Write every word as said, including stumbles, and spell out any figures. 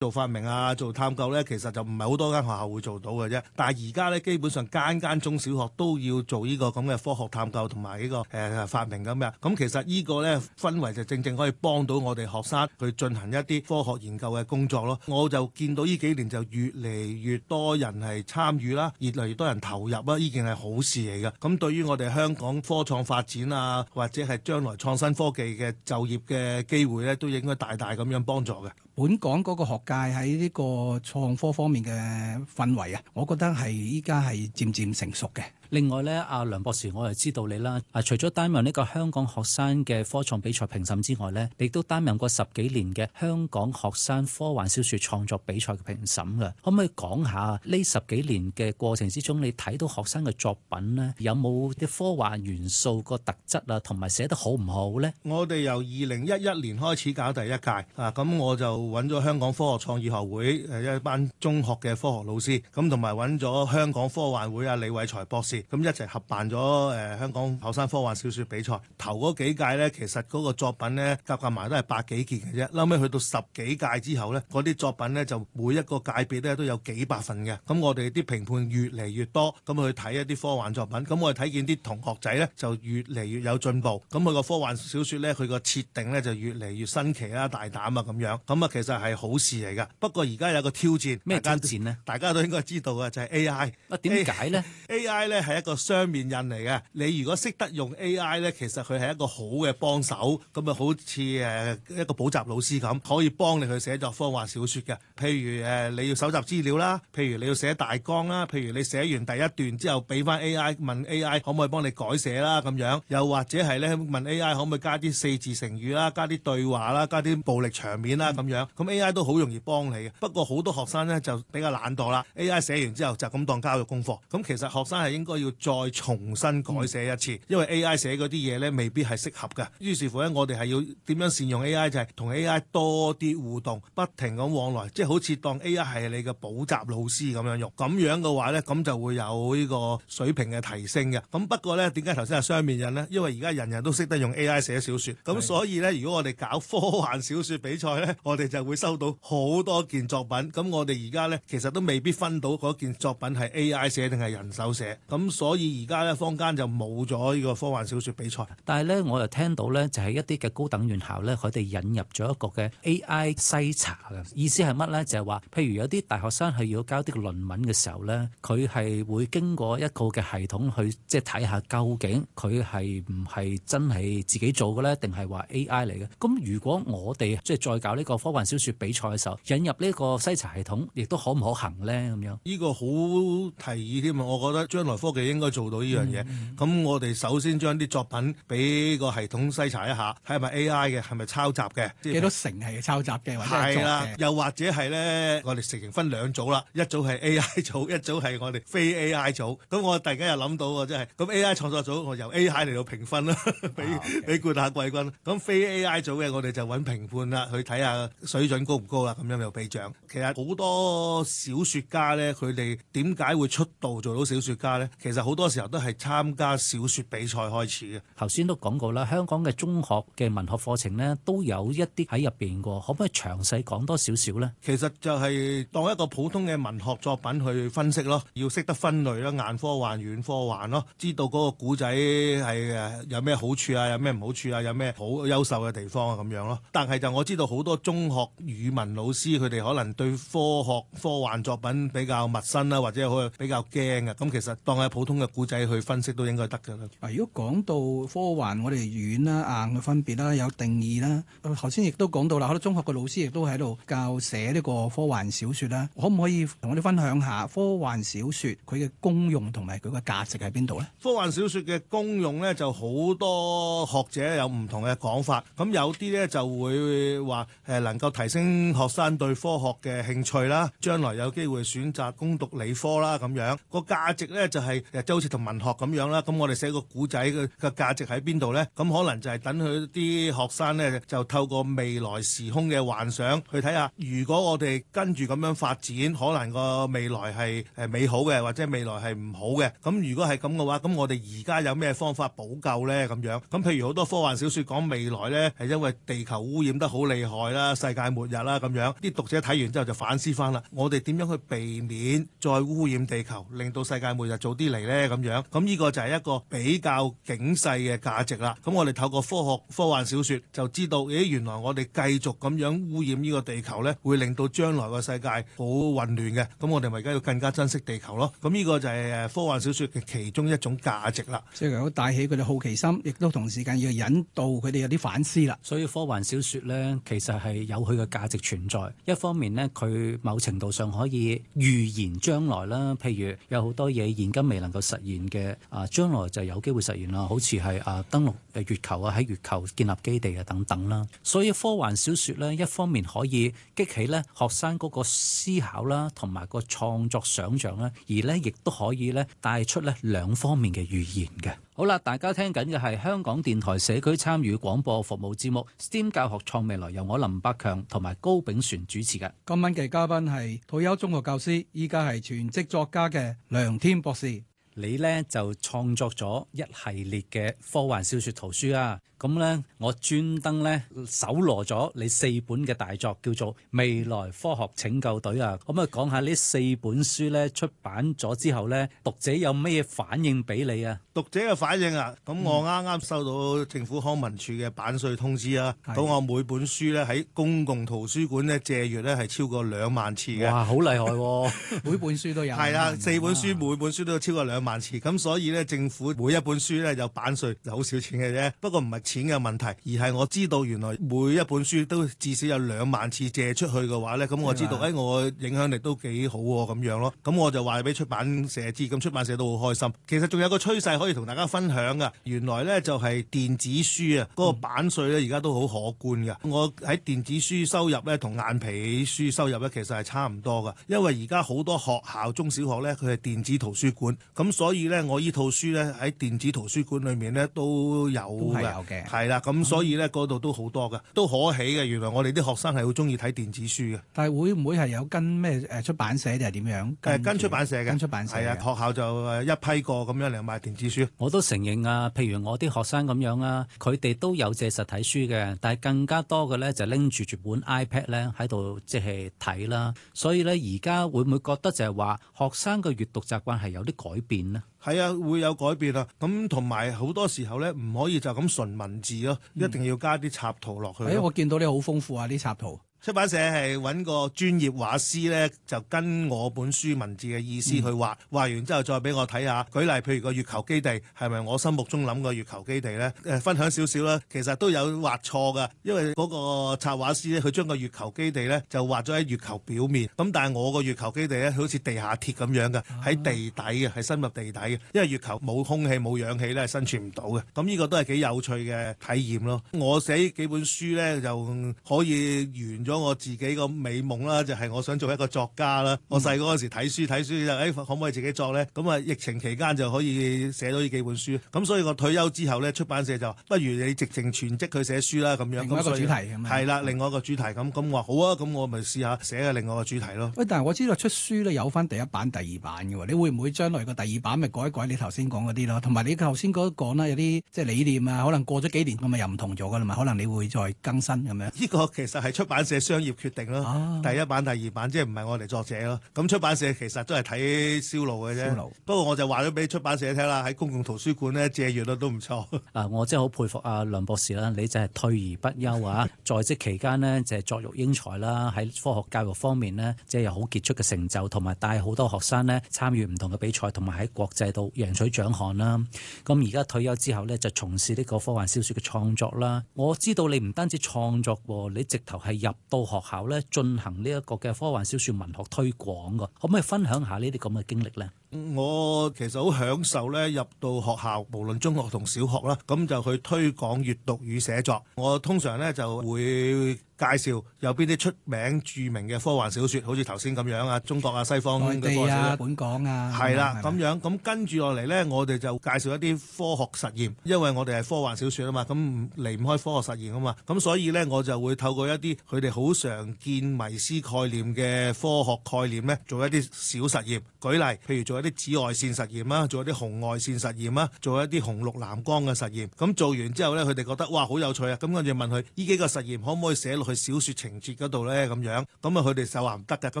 做發明啊，做探究咧，其實就唔係好多間學校會做到嘅啫。但係而家咧，基本上間間中小學都要做呢個咁嘅科學探究同埋呢個誒、呃、發明咁樣。咁其實呢個咧氛圍就正正可以幫到我哋學生去進行一啲科學研究嘅工作咯。我就見到呢幾年就越嚟越多人係參與啦，越嚟越多人投入啦，呢件係好事嚟嘅。咁對於我哋香港科創發展啊，或者係將來創新科技嘅就業嘅機會咧，都應該大大咁樣幫助嘅。 本港嗰個學界喺呢個創科方面嘅氛圍啊，我覺得係依家係漸漸成熟嘅。 另外咧，阿梁博士，我係知道你啦。啊，除咗擔任呢個香港學生嘅科創比賽評審之外咧，你都擔任過十幾年嘅香港學生科幻小說創作比賽嘅評審嘅。可唔可以講下呢十幾年嘅過程之中，你睇到學生嘅作品呢，有冇啲科幻元素個特質啊，同埋寫得好唔好呢？ 我哋由二零一一年開始搞第一屆啊，咁我就揾咗香港科學創意學會誒一班中學嘅科學老師，咁同埋揾咗香港科幻會啊李偉才博士。咁一齊合辦咗誒、呃、香港學生科幻小說比賽，頭嗰幾屆呢，其實嗰個作品呢，夾夾埋都係百幾件嘅啫。後尾去到十幾屆之後呢，嗰啲作品呢，就每一個界別呢都有幾百份嘅。咁我哋啲評判越嚟越多，咁去睇一啲科幻作品。咁我哋睇見啲同學仔呢，就越嚟越有進步。咁佢個科幻小說呢，佢個設定呢，就越嚟越新奇啦、大膽啊咁樣。咁啊，其實係好事嚟㗎。不過而家有個挑戰， 咩挑戰呢？ 大家都應該知道嘅就係、是、A I。 啊，點解呢 A I 呢係一個雙面刃嚟嘅，你如果識得用 A I 咧，其實佢係一個好嘅幫手，咁啊好似誒一個補習老師咁，可以幫你去寫作科幻小說嘅。譬如誒你要搜集資料啦，譬如你要寫大綱啦，譬如你寫完第一段之後俾翻 A I 問 A I 可唔可以幫你改寫啦咁樣，又或者係咧問 A I 可唔可以加啲四字成語啦，加啲對話啦，加啲暴力場面啦咁樣，咁 A I 都好容易幫你嘅。不過好多學生咧就比較懶惰啦， A I 寫完之後就咁當交咗功課，咁其實學生係應該要再重新改寫一次，因為 A I 寫嗰啲嘢咧未必係適合嘅。於是乎咧，我哋係要點樣善用 A I， 就係同 A I 多啲互動，不停咁往來，即係好似當 A I 係你嘅補習老師咁樣用。咁樣嘅話咧，咁就會有呢個水平嘅提升嘅。咁不過咧，點解頭先係雙面人呢？因為而家人人都識得用 A I 寫小説，咁所以咧，如果我哋搞科幻小説比賽咧，我哋就會收到好多件作品。咁我哋而家咧，其實都未必分到嗰件作品係 A I 寫定係人手寫。咁所以而家咧，坊間就冇咗呢個科幻小説比賽。 但係咧，我又聽到咧，就係一啲嘅高等院校咧，佢哋引入咗一個嘅 A I 篩查嘅意思係乜咧？就係話，譬如有啲大學生係要交啲論文嘅時候咧，佢係會經過一個嘅系統去即係睇下究竟佢係唔係真係自己做嘅咧，定係話 A I 嚟嘅？咁如果我哋即係再搞呢個科幻小説比賽嘅時候，引入呢個篩查系統，亦都可唔可行咧？咁樣呢個好提議添啊！我覺得將來科技應該做到呢樣嘢。咁、嗯嗯、我哋首先將啲作品俾個系統篩查一下，睇係咪 A I 嘅，係咪抄襲嘅， 幾多成係抄襲嘅，或者係作嘅。 又或者係咧，我哋直情分兩組啦，一組係 A I 組，一組係我哋非 A I 組。咁我突然間又諗到喎，真係咁 A I 創作組我由 A I 嚟到評分啦，俾俾冠下季軍。咁非 A I 組嘅我哋就揾評判啦，去睇下水準高唔高啦，咁樣又俾獎。其實好多小説家咧，佢哋點解會出道做到小説家咧？其實好多時候都係參加小説比賽開始嘅。 頭先都講過啦，香港嘅中學嘅文學課程呢，都有一啲喺入邊嘅，可唔可以詳細講多少少呢？ 其實就係當一個普通嘅文學作品去分析咯，要識得分類啦，硬科幻、軟科幻咯，知道嗰個古仔係誒有咩好處啊，有咩唔好處啊，有咩好優秀嘅地方啊咁樣咯。但係就我知道好多中學語文老師佢哋可能對科學科幻作品比較陌生啦，或者可能比較驚嘅。咁其實當係普通嘅古仔去分析都應該得㗎啦。 如果講到科幻，我哋軟啦、硬嘅分別啦，有定義啦。頭先亦都講到啦，好多中學嘅老師亦都喺度教寫呢個科幻小説啦。可唔可以同我哋分享下科幻小説佢嘅功用同埋佢嘅價值喺邊度呢？ 科幻小説嘅功用呢，就好多學者有唔同嘅講法。咁有啲呢，就會話誒能夠提升學生對科學嘅興趣啦，將來有機會選擇攻讀理科啦咁樣。個價值呢，就係係誒，即好似同文學咁樣啦。咁我哋寫個古仔嘅嘅價值喺邊度咧？咁可能就係等佢啲學生咧，就透過未來時空嘅幻想去睇下，如果我哋跟住咁樣發展，可能個未來係誒美好嘅，或者未來係唔好嘅。咁如果係咁嘅話，咁我哋而家有咩方法補救咧？咁樣咁譬如好多科幻小說講未來咧，係因為地球污染得好厲害啦，世界末日啦咁樣，啲讀者睇完之後就反思翻啦，我哋點樣去避免再污染地球，令到世界末日早啲嚟咧？咁樣咁呢個就係一個比較警世嘅價值啦。咁我哋透過科學科幻小說就知道，咦，原來我哋繼續咁樣污染呢個地球咧，會令到將來個世界好混亂嘅。咁我哋咪而家要更加珍惜地球咯。咁呢個就係誒科幻小說嘅其中一種價值啦。 即係好帶起佢哋好奇心，亦都同時間要引導佢哋有啲反思啦。 所以科幻小說咧，其實係有佢嘅價值存在。一方面呢，佢某程度上可以預言將來啦。譬如有好多嘢現今未能夠實現嘅，啊將來就有機會實現啦。好似係啊登陸月球啊，喺月球建立基地啊等等啦。所以科幻小說咧，一方面可以激起咧學生嗰個思考啦，同埋個創作想像啦，而咧亦都可以咧帶出咧兩方面嘅預言嘅。好啦，大家聽緊嘅係香港電台社區參與廣播服務節目 STEAM 教學創未來，由我林百強同埋高炳璇主持嘅。 今晚嘅嘉賓係退休中學教師，依家係全職作家嘅梁天博士。 你呢就創作咗一系列嘅科幻小說圖書啊！咁呢，我專登呢搜羅咗你四本嘅大作，叫做《未來科學拯救隊》啊！可唔可以講下呢四本書呢出版咗之後呢，讀者有咩反應俾你啊？ 讀者嘅反應啊，咁我啱啱收到政府康文署嘅版稅通知啊，咁、嗯、我每本書咧喺公共圖書館咧借閱咧係超過兩萬次嘅。 哇，好厲害喎、啊！ 每本書都有。 係啦，四本書每本書都有超過兩萬次，咁所以咧政府每一本書咧有版稅就好少錢嘅啫。不過唔係錢嘅問題，而係我知道原來每一本書都至少有兩萬次借出去嘅話咧，咁我知道誒、哎、我影響力都幾好喎，咁樣咯。咁我就話俾出版社知，咁出版社都好開心。其實仲有個趨勢可以同大家分享噶，原來咧就係電子書啊，嗰個版稅咧而家都好可觀噶。我喺電子書收入咧同硬皮書收入咧其實係差唔多噶，因為而家好多學校中小學咧佢係電子圖書館，咁所以咧我依套書咧喺電子圖書館裏面咧都有嘅，係啦，咁所以咧嗰度都好多噶，都可喜嘅。原來我哋啲學生係好中意睇電子書嘅。 但係會唔會係有跟咩誒出版社定係點樣？ 誒跟出版社嘅， 跟出版社係啊， 學校就誒一批個咁樣嚟買電子書。 我都承認啊，譬如我啲學生咁樣啊，佢哋都有借實體書嘅，但係更加多嘅咧就拎住住本 iPad 咧喺度即係睇啦。所以咧而家會唔會覺得就係話學生嘅閱讀習慣係有啲改變呢？ 係啊，會有改變啊。咁同埋好多時候咧唔可以就咁純文字咯，一定要加啲插圖落去。誒、 哎，我見到你好豐富啊啲插圖。 出版社係揾個專業畫師咧，就跟我本書文字嘅意思去畫，畫、嗯、完之後再俾我睇下。舉例，譬如個月球基地係咪我心目中諗個月球基地咧？誒，分享少少啦。其實都有畫錯噶，因為嗰個插畫師咧，佢將個月球基地咧就畫咗喺月球表面。咁但係我個月球基地咧，好似地下鐵咁樣嘅，喺地底嘅，係深入地底嘅。因為月球冇空氣冇氧氣咧，係生存唔到嘅。咁呢個都係幾有趣嘅體驗咯。我寫幾本書咧，就可以完咗咗我自己個美夢啦，就係、是、我想做一個作家啦。我細個嗰時睇書睇書就誒、哎，可唔可以自己作咧？咁啊，疫情期間就可以寫到呢幾本書。咁所以我退休之後咧，出版社就不如你直情全職去寫書啦咁樣。 另外一個主題咁係啦，另外一個主題咁咁話好啊，咁我咪試下寫嘅另外一個主題咯。 喂，但係我知道出書咧有翻第一版、第二版嘅喎，你會唔會將來個第二版咪改一改你頭先講嗰啲咯？同埋你頭先嗰講啦，有啲即係理念啊，可能過咗幾年咁咪又唔同咗噶啦嘛，可能你會再更新咁樣。 呢個其實係出版社商業決定咯。啊、第一版、第二版即係唔係我哋作者咯。咁出版社其實都係睇銷路嘅啫。不過我就話咗俾出版社聽啦，喺公共圖書館咧借閱率都唔錯。 啊，我真係好佩服阿梁博士啦，你就係退而不休啊！在職期間呢，就係作育英才啦，喺科學教育方面呢，即係有好傑出嘅成就，同埋帶好多學生呢參與唔同嘅比賽，同埋喺國際度贏取獎項啦。咁而家退休之後呢，就從事呢個科幻小説嘅創作啦。我知道你唔單止創作喎，你直頭係入到學校呢進行呢一個嘅科幻小説文學推廣㗎，可唔可以分享下呢啲咁嘅經歷呢？ 我其實好享受咧，入到學校，無論中學同小學啦，咁就去推廣閱讀與寫作。我通常咧就會介紹有邊啲出名著名嘅科幻小説，好似頭先咁樣啊，中國啊、西方嘅科幻小説， 內地啊、本港啊， 係啦咁樣。咁跟住落嚟咧，我哋就介紹一啲科學實驗，因為我哋係科幻小説啊嘛，咁離唔開科學實驗啊嘛。咁所以咧，我就會透過一啲佢哋好常見迷思概念嘅科學概念咧，做一啲小實驗。舉例，譬如做一啲紫外線實驗啦，做一啲紅外線實驗啦，做一啲紅綠藍光嘅實驗。咁做完之後咧，佢哋覺得哇好有趣啊！咁跟住問佢呢幾個實驗可唔可以寫落去小説情節嗰度咧？咁樣咁啊，佢哋就話唔得㗎。